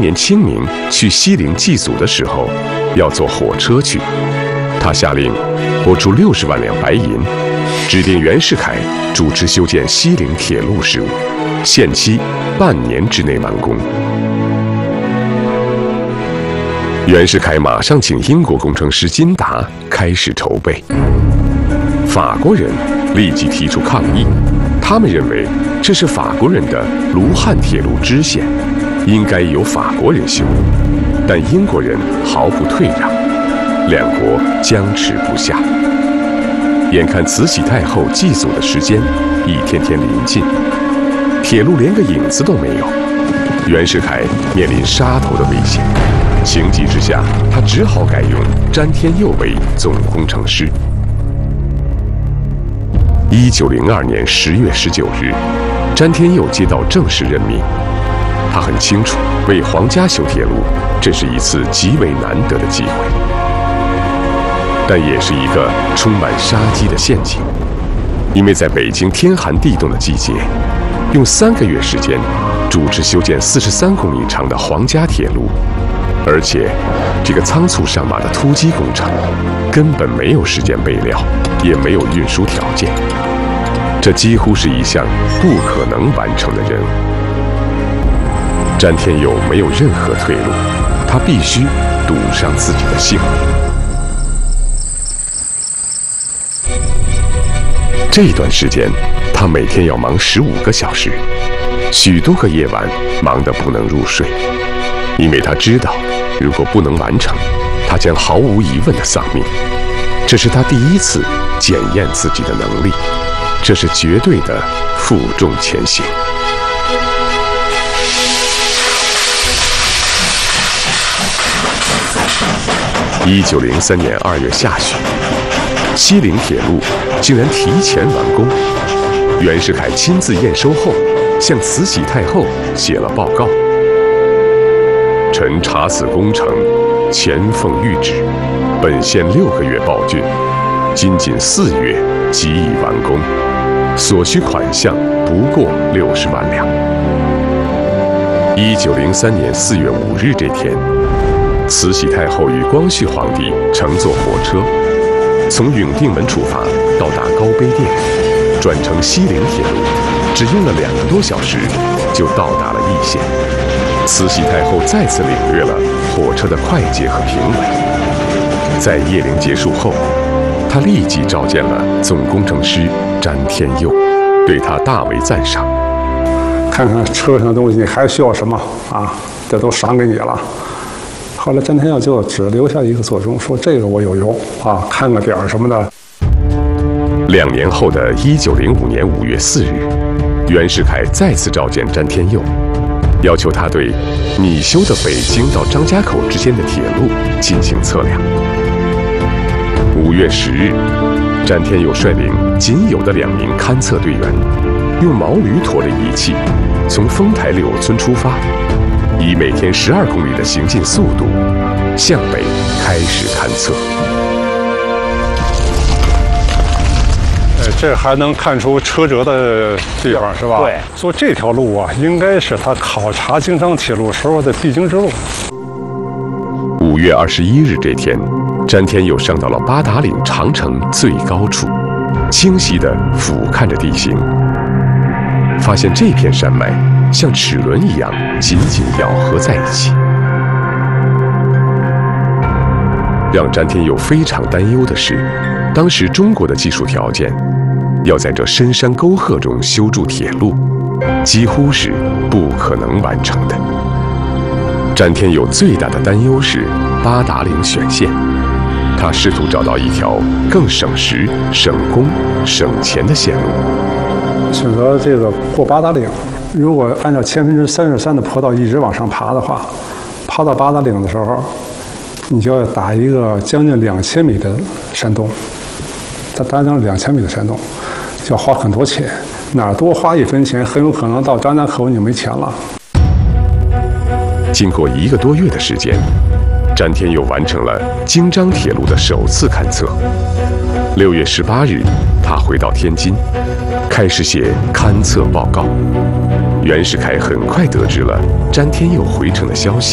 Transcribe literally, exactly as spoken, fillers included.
年清明去西陵祭祖的时候，要坐火车去。他下令拨出六十万两白银，指定袁世凯主持修建西陵铁路事务，限期半年之内完工。袁世凯马上请英国工程师金达开始筹备。法国人立即提出抗议，他们认为这是法国人的卢汉铁路支线，应该由法国人修，但英国人毫不退让，两国僵持不下。眼看慈禧太后祭祖的时间一天天临近，铁路连个影子都没有，袁世凯面临杀头的危险。情急之下，他只好改用詹天佑为总工程师。一九零二年十月十九日，詹天佑接到正式任命。他很清楚，为皇家修铁路，这是一次极为难得的机会，但也是一个充满杀机的陷阱。因为在北京天寒地冻的季节，用三个月时间主持修建四十三公里长的皇家铁路，而且这个仓促上马的突击工程，根本没有时间备料，也没有运输条件，这几乎是一项不可能完成的任务。詹天佑没有任何退路，他必须赌上自己的性命。这段时间，他每天要忙十五个小时，许多个夜晚忙得不能入睡，因为他知道，如果不能完成，他将毫无疑问的丧命。这是他第一次检验自己的能力，这是绝对的负重前行。一九零三年二月下旬，西陵铁路竟然提前完工。袁世凯亲自验收后，向慈禧太后写了报告。臣查此工程，前奉谕旨，本县六个月报竣，今仅四月即已完工，所需款项不过六十万两。一九零三年四月五日这天，慈禧太后与光绪皇帝乘坐火车，从永定门出发，到达高碑店，转乘西陵铁路，只用了两个多小时，就到达了义县。慈禧太后再次领略了火车的快捷和平稳。在谒陵结束后，她立即召见了总工程师詹天佑，对他大为赞赏。 看看车上的东西，你还需要什么啊？这都赏给你了。后来詹天佑就只留下一个作中，说这个我有用啊，看个点儿什么的。 两年后的一九零五年五月四日，袁世凯再次召见詹天佑，要求他对拟修的北京到张家口之间的铁路进行测量。五月十日，詹天佑率领仅有的两名勘测队员，用毛驴驮着仪器，从丰台柳村出发，以每天十二公里的行进速度，向北开始勘测。 这还能看出车辙的地方是吧？ 对， 说这条路啊，应该是他考察京张铁路时候的必经之路。 五月二十一日这天，詹天佑上到了八达岭长城最高处，清晰地俯瞰着地形，发现这片山脉像齿轮一样紧紧咬合在一起。让詹天佑非常担忧的是，当时中国的技术条件，要在这深山沟壑中修筑铁路，几乎是不可能完成的。詹天佑最大的担忧是八达岭选线，他试图找到一条更省时、省工、省钱的线路。 选择这个过八达岭，如果按照千分之三十三的坡道一直往上爬的话，爬到八达岭的时候，你就要打一个将近两千米的山洞。它单单两千米的山洞，就要花很多钱，哪多花一分钱，很有可能到张家口你就没钱了。 经过一个多月的时间，詹天佑完成了京张铁路的首次勘测。六月十八日，他回到天津，开始写勘测报告。袁世凯很快得知了詹天佑回程的消息。